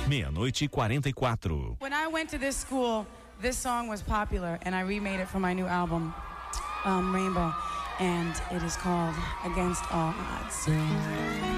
00:44. When I went to this school, this song was popular, and I remade it for my new album, Rainbow, and it is called Against All Odds.